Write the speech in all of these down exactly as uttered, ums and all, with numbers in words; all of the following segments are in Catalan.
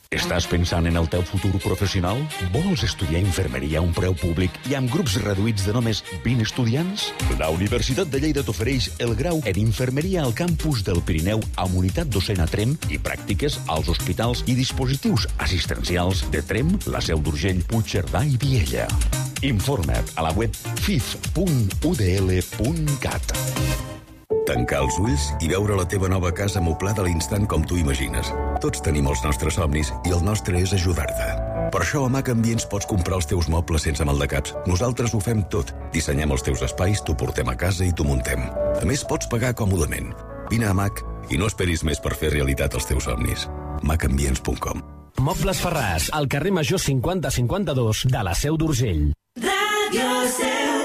Estàs pensant en el teu futur professional? Vols estudiar infermeria a un preu públic i amb grups reduïts de només vint estudiants? La Universitat de Lleida t'ofereix el grau en infermeria al campus del Pirineu amb unitat docent a Tremp i pràctiques als hospitals i dispositius assistencials de Tremp, la Seu d'Urgell, Puigcerdà i Viella. Informa't a la web f i f punt u d l punt cat. Tancar els ulls i veure la teva nova casa moblada a l'instant com tu imagines. Tots tenim els nostres somnis i el nostre és ajudar-te. Per això a Mac Ambients pots comprar els teus mobles sense maldecaps. Nosaltres ho fem tot. Dissenyem els teus espais, t'ho portem a casa i t'ho muntem. A més, pots pagar còmodament. Vine a Mac i no esperis més per fer realitat els teus somnis. mac ambients punt com. Mobles Ferràs, al carrer Major cinquanta cinquanta-dos de la Seu d'Urgell. Ràdio Seu.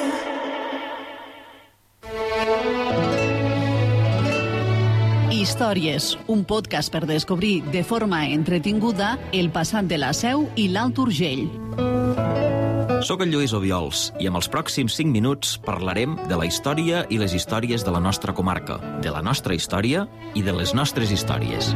Històries, un podcast per descobrir de forma entretinguda el passat de la Seu i l'Alt Urgell. Soc el Lluís Obiols i amb els pròxims cinc minuts parlarem de la història i les històries de la nostra comarca, de la nostra història i de les nostres històries.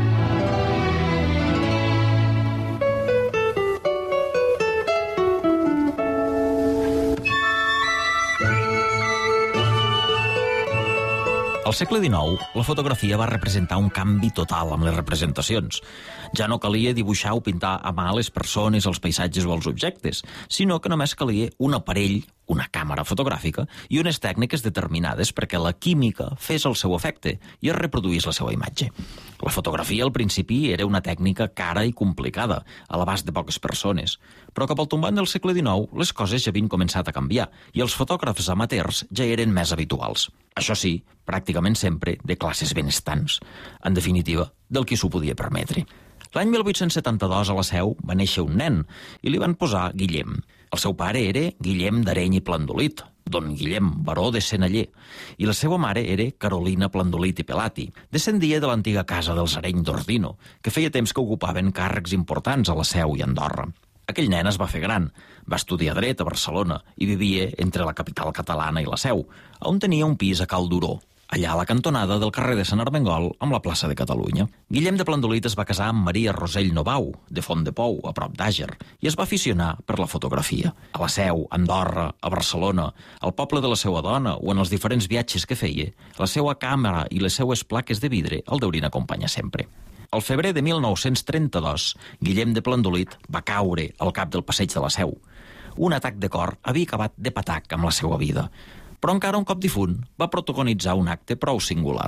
Al segle dinou, la fotografia va representar un canvi total amb les representacions. Ja no calia dibuixar o pintar a mà les persones, els paisatges o els objectes, sinó que només calia un aparell, una càmera fotogràfica i unes tècniques determinades perquè la química fes el seu efecte i es reproduís la seva imatge. La fotografia al principi era una tècnica cara i complicada, a l'abast de poques persones, però cap al tombant del segle dinou les coses ja havien començat a canviar i els fotògrafs amateurs ja eren més habituals. Això sí, pràcticament sempre de classes benestants. En definitiva, del qui s'ho podia permetre. L'any mil vuit-cents setanta-dos a la Seu va néixer un nen i li van posar Guillem. El seu pare era Guillem d'Areny i Plandolit, don Guillem, baró de Senaller, i la seva mare era Carolina Plandolit i Pelati. Descendia de l'antiga casa dels Areny d'Ordino, que feia temps que ocupaven càrrecs importants a la Seu i Andorra. Aquell nen es va fer gran, va estudiar dret a Barcelona i vivia entre la capital catalana i la Seu, on tenia un pis a Cal Duró, allà a la cantonada del carrer de Sant Armengol amb la plaça de Catalunya. Guillem de Plandolit es va casar amb Maria Rosell Nobau, de Font de Pou, a prop d'Àger, i es va aficionar per la fotografia. A la Seu, a Andorra, a Barcelona, al poble de la seva dona o en els diferents viatges que feia, la seva càmera i les seues plaques de vidre el deurien acompanyar sempre. Al febrer de mil nou-cents trenta-dos, Guillem de Plandolit va caure al cap del passeig de la Seu. Un atac de cor havia acabat de patac amb la seva vida, però encara un cop difunt va protagonitzar un acte prou singular.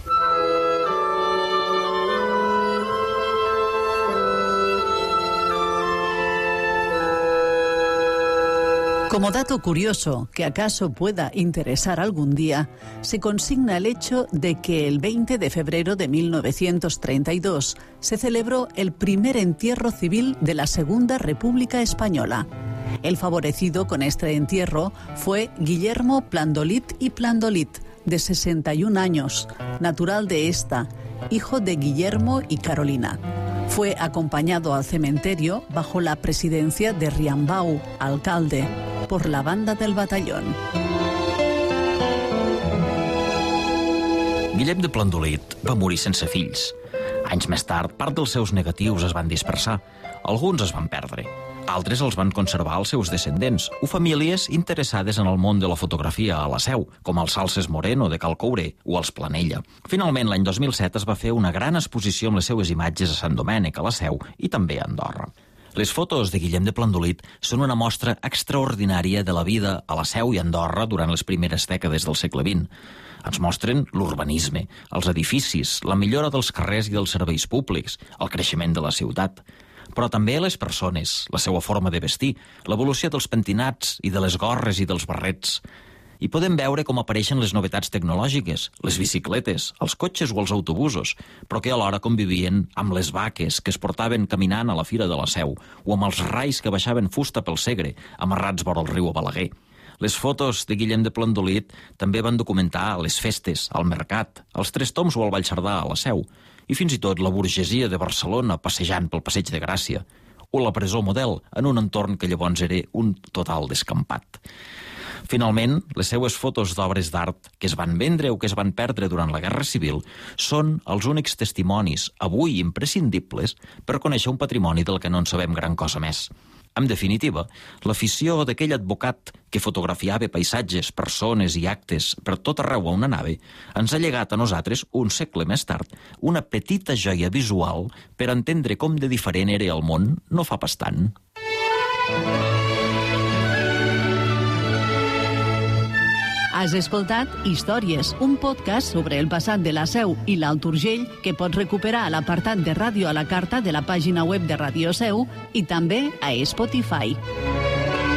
Como dato curioso que acaso pueda interesar algún día, se consigna el hecho de que el veinte de febrero de mil novecientos treinta y dos se celebró el primer entierro civil de la Segunda República Española. El favorecido con este entierro fue Guillermo Plandolit y Plandolit, de sesenta y un años, natural de esta, hijo de Guillermo y Carolina. Fue acompañado al cementerio bajo la presidencia de Riambau, alcalde, por la banda del batallón. Guillem de Plandolit va morir sense fills. Anys més tard, part dels seus negatius es van dispersar. Alguns es van perdre. Altres els van conservar els seus descendents o famílies interessades en el món de la fotografia a la Seu, com els Salses Moreno de Cal Coure o els Planella. Finalment, l'any dos mil set es va fer una gran exposició amb les seues imatges a Sant Domènec, a la Seu i també a Andorra. Les fotos de Guillem de Plandolit són una mostra extraordinària de la vida a la Seu i Andorra durant les primeres dècades del segle vint. Ens mostren l'urbanisme, els edificis, la millora dels carrers i dels serveis públics, el creixement de la ciutat, però també les persones, la seva forma de vestir, l'evolució dels pentinats i de les gorres i dels barrets. I podem veure com apareixen les novetats tecnològiques, les bicicletes, els cotxes o els autobusos, però que alhora convivien amb les vaques que es portaven caminant a la Fira de la Seu o amb els rais que baixaven fusta pel Segre, amarrats vora el riu Balaguer. Les fotos de Guillem de Plandolit també van documentar les festes, al mercat, als Tres Toms o al Vallcerdà, a la Seu, i fins i tot la burgesia de Barcelona passejant pel Passeig de Gràcia, o la presó Model, en un entorn que llavors era un total descampat. Finalment, les seues fotos d'obres d'art que es van vendre o que es van perdre durant la Guerra Civil són els únics testimonis, avui imprescindibles, per conèixer un patrimoni del que no en sabem gran cosa més. En definitiva, l'afició d'aquell advocat que fotografiava paisatges, persones i actes per tot arreu on anava ens ha llegat a nosaltres, un segle més tard, una petita joia visual per entendre com de diferent era el món no fa pas tant. Has escoltat Històries, un podcast sobre el passat de la Seu i l'Alt Urgell que pots recuperar a l'apartat de Ràdio a la Carta de la pàgina web de Radio Seu i també a Spotify.